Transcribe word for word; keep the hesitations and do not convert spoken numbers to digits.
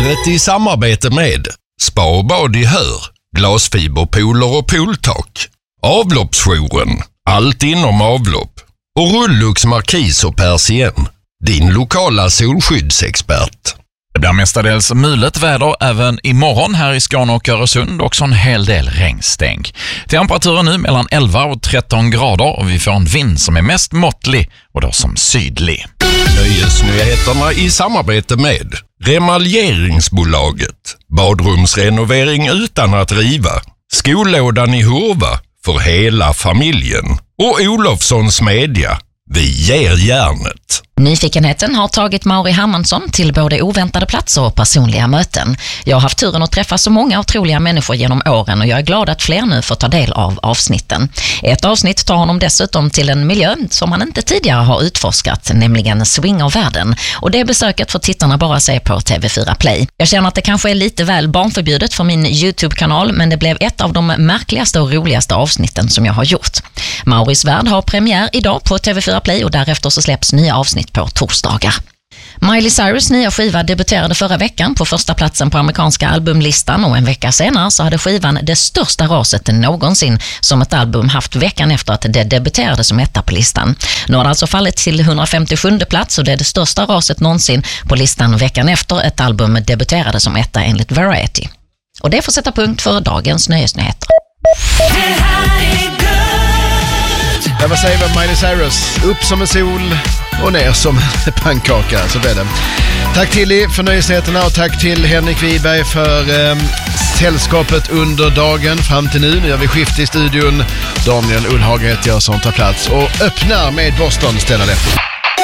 Vädret i samarbete med Spa och bad i Hör, glasfiberpooler och pooltak, Avloppsjouren, allt inom avlopp och Rullux Markis och Persien, din lokala solskyddsexpert. Det blir mestadels mulet väder även imorgon här i Skåne och Öresund, också en hel del regnstänk. Temperaturen nu mellan elva och tretton grader och vi får en vind som är mest måttlig och då som sydlig. Nöjesnyheterna i samarbete med Remaljeringsbolaget, badrumsrenovering utan att riva, Skolådan i Hurva för hela familjen och Olofssons Media. Vi ger järnet. Nyfikenheten har tagit Mauri Hermansson till både oväntade platser och personliga möten. Jag har haft turen att träffa så många otroliga människor genom åren och jag är glad att fler nu får ta del av avsnitten. Ett avsnitt tar honom dessutom till en miljö som han inte tidigare har utforskat, nämligen swingervärlden. Och det besöket får tittarna bara se på T V fyra Play. Jag känner att det kanske är lite väl barnförbjudet för min YouTube-kanal, men det blev ett av de märkligaste och roligaste avsnitten som jag har gjort. Mauris värld har premiär idag på T V fyra Play och därefter så släpps nya avsnitt på torsdagar. Miley Cyrus nya skiva debuterade förra veckan på första platsen på amerikanska albumlistan och en vecka senare så hade skivan det största raset någonsin som ett album haft veckan efter att det debuterade som etta på listan. Nu har det alltså fallit till hundrafemtiosjunde plats och det är det största raset någonsin på listan veckan efter ett album debuterade som etta enligt Variety. Och det får sätta punkt för dagens nöjesnyheter. Jag vad säger vi Miley Cyrus? Upp som en sol och ner som en pannkaka, så blev det. Tack till er för nöjesnyheterna och tack till Henrik Wiberg för eh, sällskapet under dagen fram till nu. Nu gör vi skifte i studion. Daniel Ullhage heter jag som tar plats och öppnar med Boston Stella Lefty.